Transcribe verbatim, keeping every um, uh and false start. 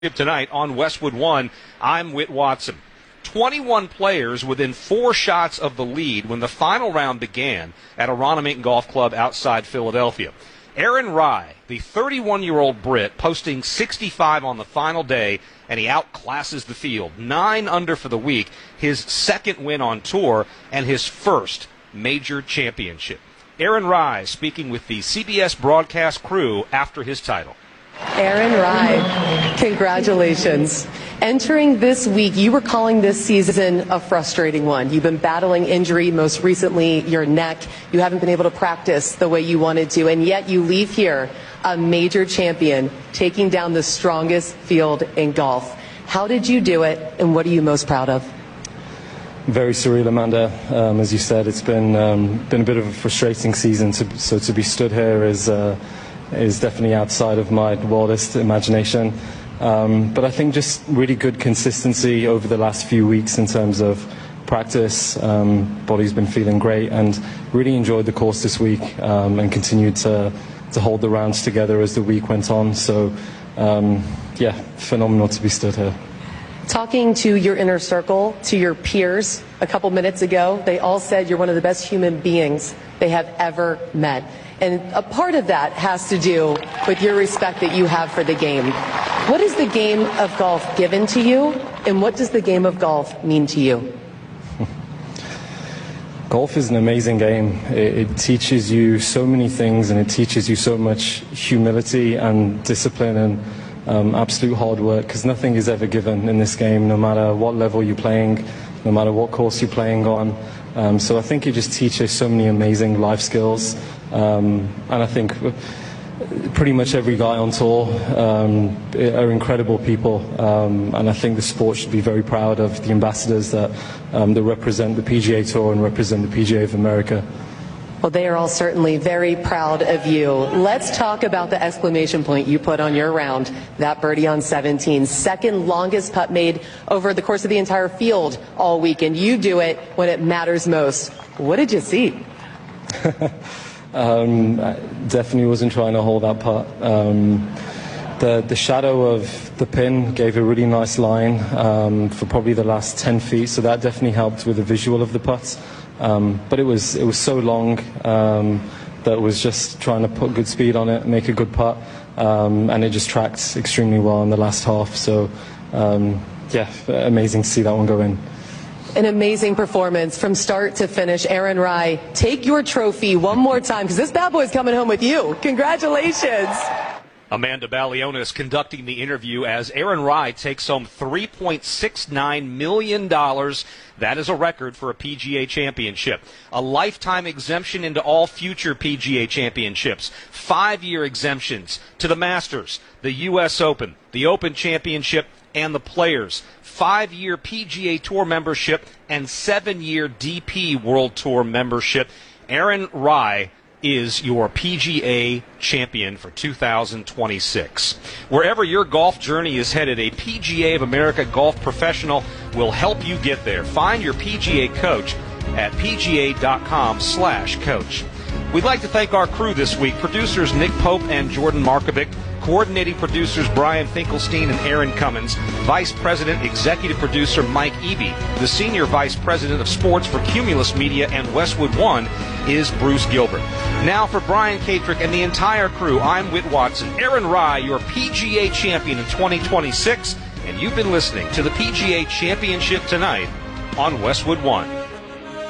Tonight on Westwood One, I'm Whit Watson. twenty-one players within four shots of the lead when the final round began at Aronimink Golf Club outside Philadelphia. Aaron Rai, the thirty-one-year-old Brit, posting sixty-five on the final day, and he outclasses the field. Nine under for the week, his second win on tour, and his first major championship. Aaron Rai speaking with the C B S broadcast crew after his title. Aaron Rai, congratulations. Entering this week, you were calling this season a frustrating one. You've been battling injury, most recently your neck. You haven't been able to practice the way you wanted to, and yet you leave here a major champion, taking down the strongest field in golf. How did you do it, and what are you most proud of? Very surreal, Amanda. Um, as you said, it's been um, been a bit of a frustrating season, to, so to be stood here is... Uh, is definitely outside of my wildest imagination. Um, but I think just really good consistency over the last few weeks in terms of practice. Um, body's been feeling great and really enjoyed the course this week um, and continued to, to hold the rounds together as the week went on. So, um, yeah, phenomenal to be stood here. Talking to your inner circle, to your peers a couple minutes ago, they all said you're one of the best human beings they have ever met. And a part of that has to do with your respect that you have for the game. What is the game of golf given to you, and what does the game of golf mean to you? Golf is an amazing game. It, it teaches you so many things, and it teaches you so much humility and discipline and um, absolute hard work, because nothing is ever given in this game, no matter what level you're playing, no matter what course you're playing on. Um, so I think it just teaches so many amazing life skills. Um, and I think pretty much every guy on tour um, are incredible people. Um, and I think the sport should be very proud of the ambassadors that, um, that represent the P G A Tour and represent the P G A of America. Well, they are all certainly very proud of you. Let's talk about the exclamation point you put on your round, that birdie on seventeen. Second longest putt made over the course of the entire field all weekend. You do it when it matters most. What did you see? um, I definitely wasn't trying to hold that putt. Um, the, the shadow of the pin gave a really nice line um, for probably the last ten feet, so that definitely helped with the visual of the putt. Um, but it was it was so long um, that it was just trying to put good speed on it, make a good putt, um, and it just tracked extremely well in the last half. So, um, yeah, amazing to see that one go in. An amazing performance from start to finish. Aaron Rai, take your trophy one more time, because this bad boy's coming home with you. Congratulations. Amanda Balionis conducting the interview as Aaron Rai takes home three point six nine million dollars. That is a record for a P G A championship. A lifetime exemption into all future P G A championships. Five-year exemptions to the Masters, the U S Open, the Open Championship, and the Players. Five-year P G A Tour membership and seven-year D P World Tour membership. Aaron Rai is your P G A champion for two thousand twenty-six. Wherever your golf journey is headed, a P G A of America golf professional will help you get there. Find your P G A coach at P G A dot com slash coach. We'd like to thank our crew this week, producers Nick Pope and Jordan Markovic, coordinating producers Brian Finkelstein and Aaron Cummins, Vice President Executive Producer Mike Eby, the Senior Vice President of Sports for Cumulus Media and Westwood One is Bruce Gilbert. Now for Brian Katrick and the entire crew, I'm Whit Watson. Aaron Rai, your P G A champion in twenty twenty-six, and you've been listening to the P G A Championship Tonight on Westwood One.